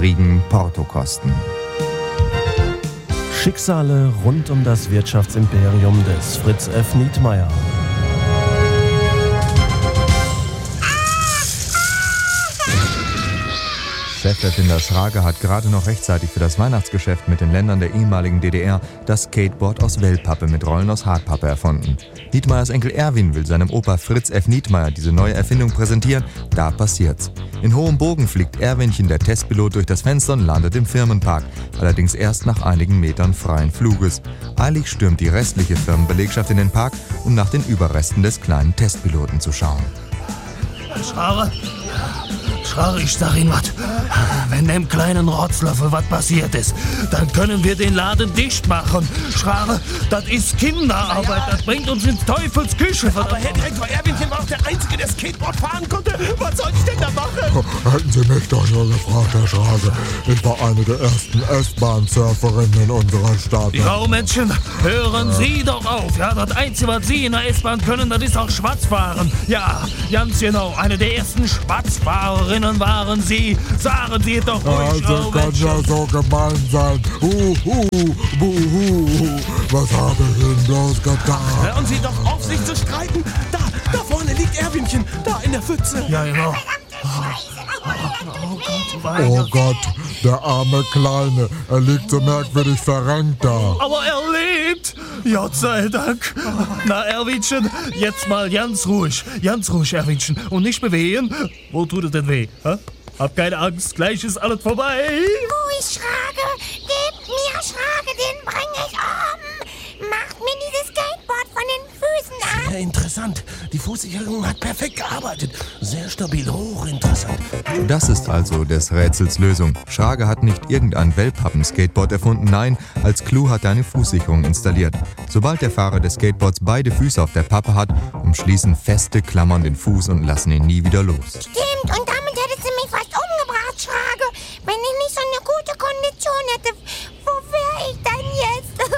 Riegen Porto kosten. Schicksale rund um das Wirtschaftsimperium des Fritz F. Nietmeyer. Cheferfinder Schrage hat gerade noch rechtzeitig für das Weihnachtsgeschäft mit den Ländern der ehemaligen DDR das Skateboard aus Wellpappe mit Rollen aus Hartpappe erfunden. Nietmeyers Enkel Erwin will seinem Opa Fritz F. Nietmeyer diese neue Erfindung präsentieren. Da passiert's. In hohem Bogen fliegt Erwinchen, der Testpilot, durch das Fenster und landet im Firmenpark. Allerdings erst nach einigen Metern freien Fluges. Eilig stürmt die restliche Firmenbelegschaft in den Park, um nach den Überresten des kleinen Testpiloten zu schauen. Schrare, ich sag Ihnen was. Wenn dem kleinen Rotzlöffel was passiert ist, dann können wir den Laden dicht machen. Schrare, das ist Kinderarbeit, das bringt uns in Teufels Küche. Aber Herr Direktor, Erwinchen war auch der Einzige, der Skateboard fahren konnte. Was soll ich denn da machen? Hätten Sie mich doch nur gefragt, Herr Schrage. Ich war eine der ersten S-Bahn-Surferinnen in unserer Stadt. Ja, Menschen, hören Sie doch auf. Ja, das Einzige, was Sie in der S-Bahn können, das ist auch Schwarzfahren. Ja, ganz genau, eine der ersten Schwarzfahrerinnen waren Sie. Sagen Sie es doch ruhig. Also kann ja so gemein sein. Was habe ich Ihnen bloß getan? Hören Sie doch auf, sich zu streiten. Da vorne liegt Erwinchen, da in der Pfütze. Ja, genau. Oh Gott, der arme Kleine. Er liegt so merkwürdig verrenkt da. Aber er lebt. Gott sei Dank. Na, Erwinchen, jetzt mal ganz ruhig, Erwinchen. Und nicht bewegen. Wo tut es denn weh? Hä? Hab keine Angst, gleich ist alles vorbei. Wo ist Schrage? Gebt mir Schrage, den bring ich um. Macht mir dieses Skateboard von den Füßen ab. Sehr interessant. Die Fußsicherung hat perfekt gearbeitet. Sehr stabil, hochinteressant. Das ist also des Rätsels Lösung. Schrage hat nicht irgendein Wellpappen-Skateboard erfunden, nein, als Clou hat er eine Fußsicherung installiert. Sobald der Fahrer des Skateboards beide Füße auf der Pappe hat, umschließen feste Klammern den Fuß und lassen ihn nie wieder los. Stimmt, und damit hättest du mich fast umgebracht, Schrage. Wenn ich nicht so eine gute Kondition hätte, wo wäre ich denn jetzt?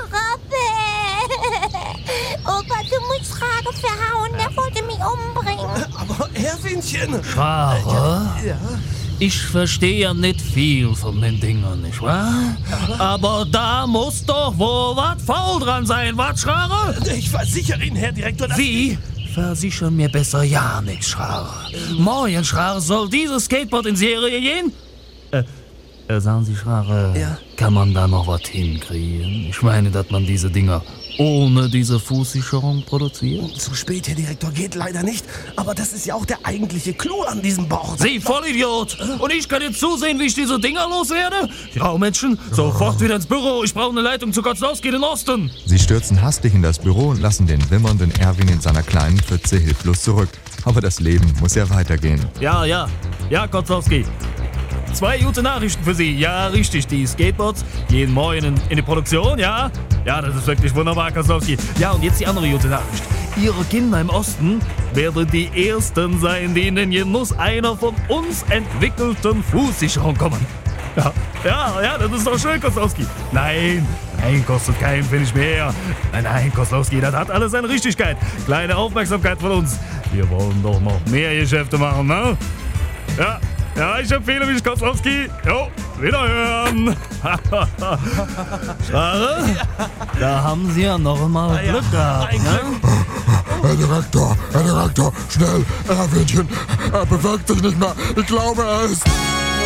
Robbe! Opa, du musst Schrage verhauen, der wollte mich umbringen. Aber Erwinchen! Schrage? Ja? Ich verstehe ja nicht viel von den Dingern, nicht wahr? Aber da muss doch wohl was faul dran sein, was, Schrage? Ich versichere Ihnen, Herr Direktor, dass... Wie? Versichern mir besser ja nichts, Schrage. Morgen, Schrage, soll dieses Skateboard in Serie gehen? Sagen Sie, Schrage, Ja? kann man da noch was hinkriegen? Ich meine, dass man diese Dinger ohne diese Fußsicherung produziert? Zu spät, Herr Direktor, geht leider nicht. Aber das ist ja auch der eigentliche Clou an diesem Board. Sie Vollidiot! Und ich kann jetzt zusehen, wie ich diese Dinger loswerde? Ja, Menschen, sofort wieder ins Büro. Ich brauche eine Leitung zu Kotzlowski in den Osten. Sie stürzen hastig in das Büro und lassen den wimmernden Erwin in seiner kleinen Pfütze hilflos zurück. Aber das Leben muss ja weitergehen. Ja, Kotzlowski. 2 gute Nachrichten für Sie. Ja, richtig, die Skateboards gehen morgen in die Produktion, ja? Ja, das ist wirklich wunderbar, Kotzlowski. Ja, und jetzt die andere gute Nachricht. Ihre Kinder im Osten werden die Ersten sein, die in den Genuss einer von uns entwickelten Fußsicherung kommen. Ja, das ist doch schön, Kotzlowski. Nein, kostet keinen Pfennig mehr. Nein, Kotzlowski, das hat alles seine Richtigkeit. Kleine Aufmerksamkeit von uns. Wir wollen doch noch mehr Geschäfte machen, ne? Ja, ich empfehle mich, Kotzlowski. Jo, wiederhören. Schade? Da haben Sie ja noch mal Glück gehabt, ne? Herr Direktor, schnell, Erwinchen, er bewegt sich nicht mehr. Ich glaube, er ist...